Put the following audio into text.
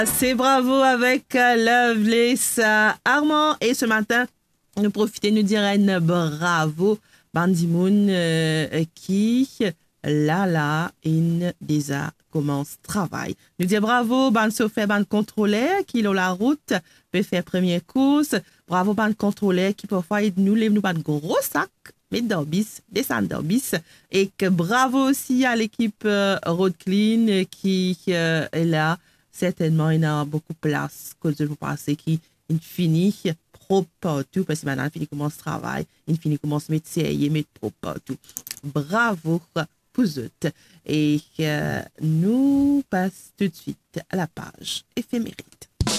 C'est bravo avec Loveless Armand. Et ce matin, nous profitons, nous dire un bravo Bandimoun qui là, in déjà commence travail. Nous dire bravo ban chauffeur, ban contrôleur qui est la route peut faire première course. Bravo ban contrôleur qui parfois nous lève nous pas de gros sac mais d'orbis, descend d'orbis. Et que bravo aussi à l'équipe Road Clean qui est là. Certainement, il y a beaucoup de place que je vous passer qui finit propre partout parce que maintenant, il finit commence travail, il finit commence métier, il met propre partout. Bravo pour eux. Et nous passons tout de suite à la page éphéméride.